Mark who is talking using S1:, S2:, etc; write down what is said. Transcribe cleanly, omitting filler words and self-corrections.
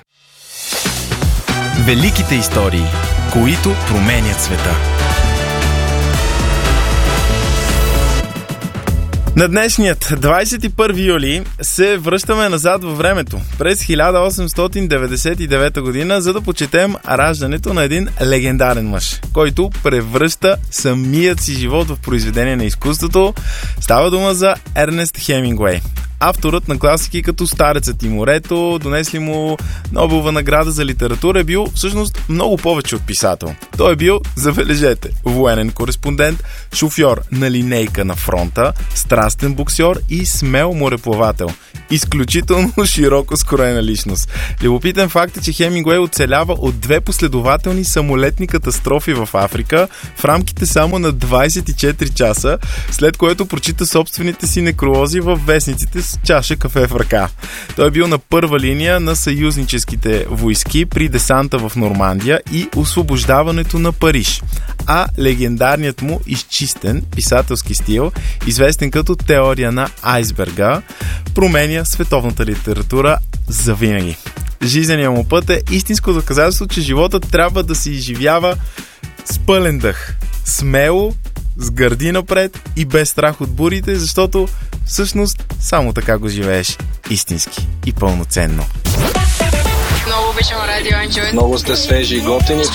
S1: Великите истории, които променят света. На днешният 21 юли се връщаме назад във времето, през 1899 година, за да почетем раждането на един легендарен мъж, който превръща самият си живот в произведение на изкуството. Става дума за Ернест Хемингуей. Авторът на класики като Старецът и морето, донесли му Нобелова награда за литература, е бил всъщност много повече от писател. Той е бил, забележете, военен кореспондент, шофьор на линейка на фронта, страстен боксьор и смел мореплавател. Изключително широко скроена личност. Любопитен факт е, че Хемингуей оцелява от 2 последователни самолетни катастрофи в Африка в рамките само на 24 часа, след което прочита собствените си некролози във вестниците с чаша кафе в ръка. Той е бил на първа линия на съюзническите войски при десанта в Нормандия и освобождаването на Париж. А легендарният му изчистен писателски стил, известен като теория на айсберга, променя световната литература завинаги. Жизненият му път е истинско доказателство, че животът трябва да се изживява с пълен дъх, смело, с гърди напред и без страх от бурите, защото всъщност само така го живееш истински и пълноценно.
S2: Много обичам радио Enjoy.
S3: Много сте свежи и готини.